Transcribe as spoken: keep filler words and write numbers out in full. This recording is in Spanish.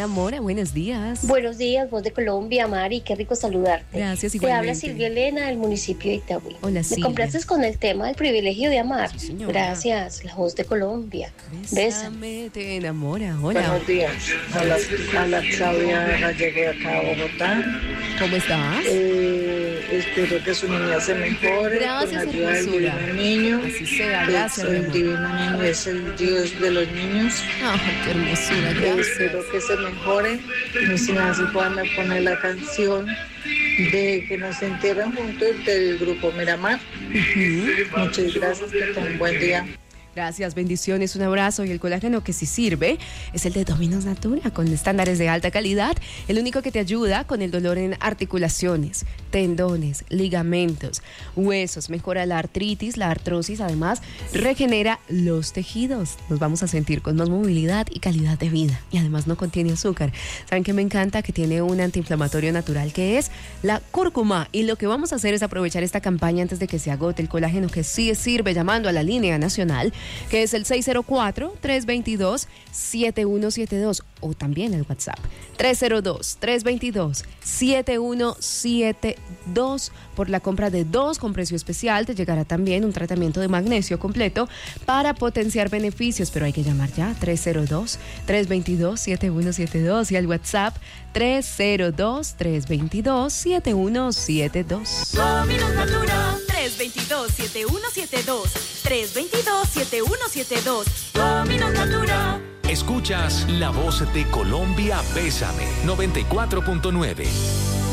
enamora. Buenos días. Buenos días, voz de Colombia, Mari, qué rico saludarte. Gracias, Te igualmente. habla Silvia Elena del municipio de Itagüí. Hola, Me Silvia. complaces con el tema del privilegio de amar. Sí, señora. Gracias, la voz de Colombia. Besa. Bésame, te enamora. Hola. Buenos días, habla, habla Claudia Gallego de acá de Bogotá. ¿Cómo estás? Eh, espero que su niña se mejore Gracias, con la ayuda del hermosura. divino niño. Así sea, Que gracias, mi el amor. divino niño es el Dios de los niños. Ay, qué hermosura, Eh, gracias. espero que se mejore. Y si así puedan poner la canción de que nos entierran juntos del grupo Miramar. Ujú. Muchas gracias, que tengan un buen día. Gracias, bendiciones, un abrazo. Y el colágeno que sí sirve es el de Dominos Natura, con estándares de alta calidad, el único que te ayuda con el dolor en articulaciones, tendones, ligamentos, huesos, mejora la artritis, la artrosis, además regenera los tejidos. Nos vamos a sentir con más movilidad y calidad de vida. Y además no contiene azúcar. ¿Saben qué me encanta? Que tiene un antiinflamatorio natural que es la cúrcuma. Y lo que vamos a hacer es aprovechar esta campaña antes de que se agote el colágeno que sí sirve, llamando a la línea nacional, que es el seis cero cuatro, tres dos dos, siete uno siete dos, o también el WhatsApp tres cero dos, tres dos dos, siete uno siete dos. Por la compra de dos con precio especial te llegará también un tratamiento de magnesio completo para potenciar beneficios, pero hay que llamar ya tres cero dos, tres dos dos, siete uno siete dos y al WhatsApp tres cero dos, tres dos dos, siete uno siete dos. Dominos Natura, tres dos dos, siete uno siete dos, tres dos dos, siete uno siete dos. Dominos Natura. Escuchas La Voz de Colombia, Bésame, noventa y cuatro punto nueve.